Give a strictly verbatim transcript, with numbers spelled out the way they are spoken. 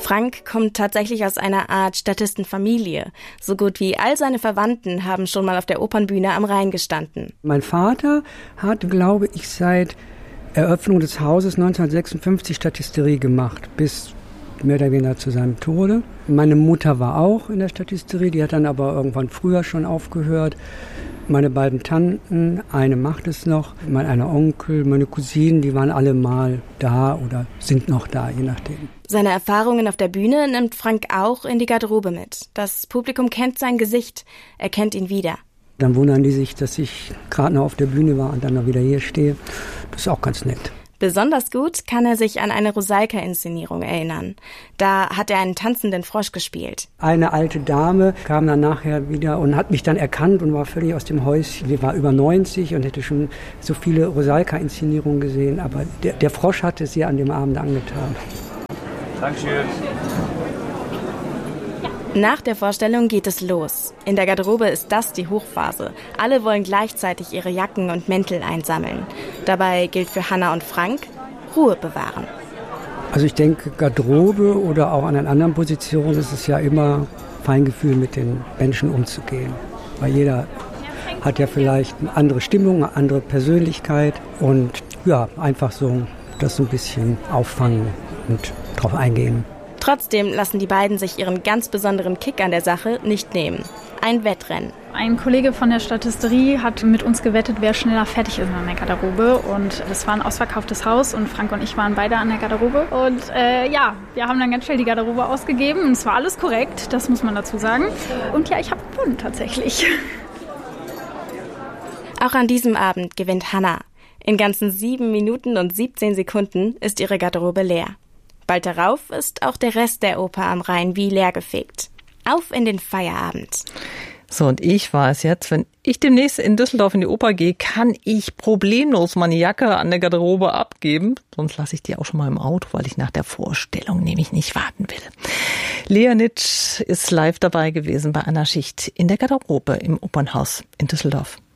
Frank kommt tatsächlich aus einer Art Statistenfamilie. So gut wie all seine Verwandten haben schon mal auf der Opernbühne am Rhein gestanden. Mein Vater hat, glaube ich, seit Eröffnung des Hauses neunzehnhundertsechsundfünfzig Statisterie gemacht, bis mehr oder weniger zu seinem Tode. Meine Mutter war auch in der Statisterie, die hat dann aber irgendwann früher schon aufgehört. Meine beiden Tanten, eine macht es noch, mein einer Onkel, meine Cousinen, die waren alle mal da oder sind noch da, je nachdem. Seine Erfahrungen auf der Bühne nimmt Frank auch in die Garderobe mit. Das Publikum kennt sein Gesicht, er kennt ihn wieder. Dann wundern die sich, dass ich gerade noch auf der Bühne war und dann noch wieder hier stehe. Das ist auch ganz nett. Besonders gut kann er sich an eine Rosalka-Inszenierung erinnern. Da hat er einen tanzenden Frosch gespielt. Eine alte Dame kam dann nachher wieder und hat mich dann erkannt und war völlig aus dem Häuschen. Sie war über neunzig und hätte schon so viele Rosalka-Inszenierungen gesehen. Aber der, der Frosch hatte es ihr an dem Abend angetan. Dankeschön. Nach der Vorstellung geht es los. In der Garderobe ist das die Hochphase. Alle wollen gleichzeitig ihre Jacken und Mäntel einsammeln. Dabei gilt für Hannah und Frank: Ruhe bewahren. Also ich denke, Garderobe oder auch an einer anderen Position ist es ja immer Feingefühl, mit den Menschen umzugehen. Weil jeder hat ja vielleicht eine andere Stimmung, eine andere Persönlichkeit und ja, einfach so das so ein bisschen auffangen und drauf eingehen. Trotzdem lassen die beiden sich ihren ganz besonderen Kick an der Sache nicht nehmen. Ein Wettrennen. Ein Kollege von der Statisterie hat mit uns gewettet, wer schneller fertig ist an der Garderobe. Und das war ein ausverkauftes Haus und Frank und ich waren beide an der Garderobe. Und äh, ja, wir haben dann ganz schnell die Garderobe ausgegeben. Und es war alles korrekt, das muss man dazu sagen. Und ja, ich habe gewonnen tatsächlich. Auch an diesem Abend gewinnt Hannah. In ganzen sieben Minuten und siebzehn Sekunden ist ihre Garderobe leer. Bald darauf ist auch der Rest der Oper am Rhein wie leergefegt. Auf in den Feierabend. So, und ich weiß jetzt, wenn ich demnächst in Düsseldorf in die Oper gehe, kann ich problemlos meine Jacke an der Garderobe abgeben. Sonst lasse ich die auch schon mal im Auto, weil ich nach der Vorstellung nämlich nicht warten will. Lea Nitsch ist live dabei gewesen bei einer Schicht in der Garderobe im Opernhaus in Düsseldorf.